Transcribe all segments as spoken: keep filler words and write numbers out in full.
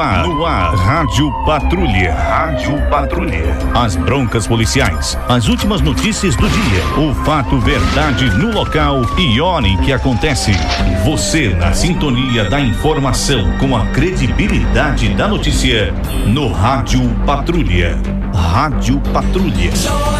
ar, no ar, Rádio Patrulha. Rádio Patrulha. As broncas policiais, as últimas notícias do dia, o fato, verdade no local e hora em que acontece. Você na sintonia da informação com a credibilidade da notícia no Rádio Patrulha. Rádio Patrulha.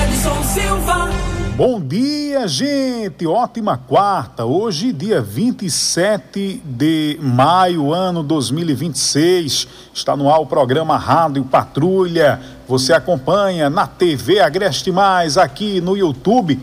Bom dia, gente! Ótima quarta! Hoje, dia vinte e sete de maio, ano dois mil e vinte e seis. Está no ar o programa Rádio Patrulha. Você acompanha na T V Agreste Mais, aqui no YouTube.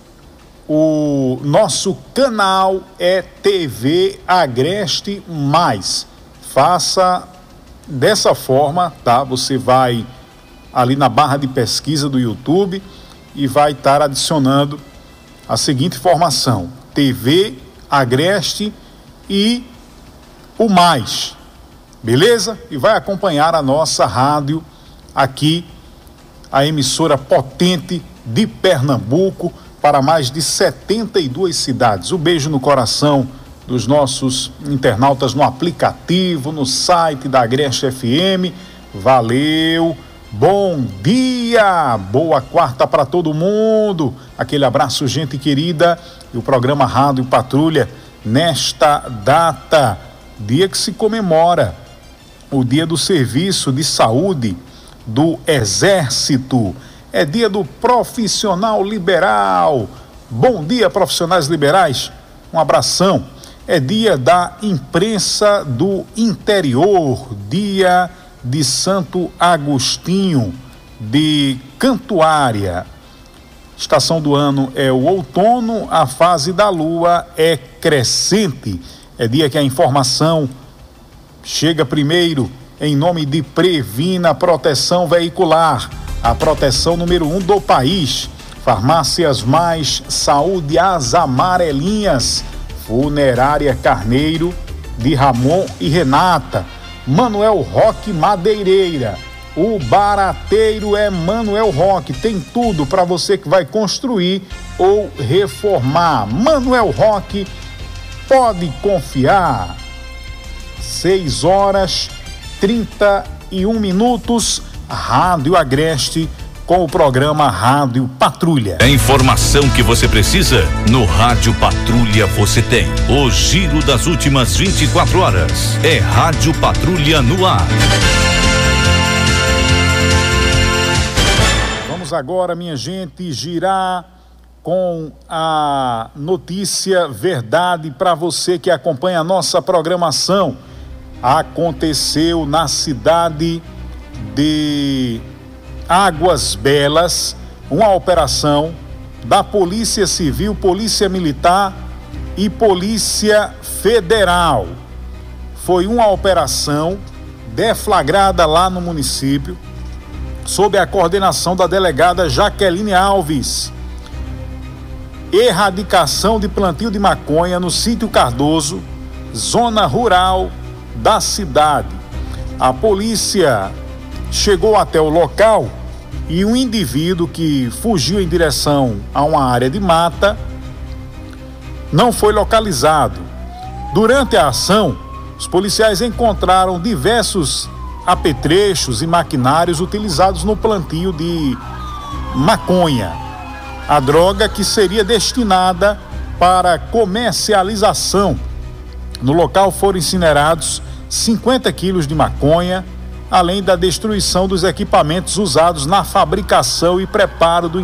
O nosso canal é T V Agreste Mais. Faça dessa forma, tá? Você vai ali na barra de pesquisa do YouTube e vai estar adicionando a seguinte informação: T V Agreste e o Mais, beleza? E vai acompanhar a nossa rádio aqui, a emissora potente de Pernambuco, para mais de setenta e duas cidades. Um beijo no coração dos nossos internautas no aplicativo, no site da Agreste F M. Valeu! Bom dia, boa quarta para todo mundo, aquele abraço, gente querida. E o programa Rádio Patrulha, nesta data, dia que se comemora o dia do serviço de saúde do Exército, é dia do profissional liberal. Bom dia, profissionais liberais, um abração. É dia da imprensa do interior, dia de Santo Agostinho de Cantuária. Estação do ano é o outono, a fase da lua é crescente. É dia que a informação chega primeiro em nome de Previna Proteção Veicular, a proteção número um do país. Farmácias Mais Saúde, as amarelinhas. Funerária Carneiro de Ramon e Renata. Manuel Roque Madeireira, o barateiro é Manuel Roque, tem tudo para você que vai construir ou reformar. Manuel Roque, pode confiar. seis horas trinta e um minutos, Rádio Agreste com o programa Rádio Patrulha. A informação que você precisa no Rádio Patrulha você tem. O giro das últimas vinte e quatro horas é Rádio Patrulha no ar. Vamos agora, minha gente, girar com a notícia verdade para você que acompanha a nossa programação. Aconteceu na cidade de Águas Belas uma operação da Polícia Civil, Polícia Militar e Polícia Federal. Foi uma operação deflagrada lá no município, sob a coordenação da delegada Jaqueline Alves. Erradicação de plantio de maconha no Sítio Cardoso, zona rural da cidade. A polícia chegou até o local e um indivíduo que fugiu em direção a uma área de mata não foi localizado. Durante a ação, os policiais encontraram diversos apetrechos e maquinários utilizados no plantio de maconha, a droga que seria destinada para comercialização. No local foram incinerados cinquenta quilos de maconha, além da destruição dos equipamentos usados na fabricação e preparo do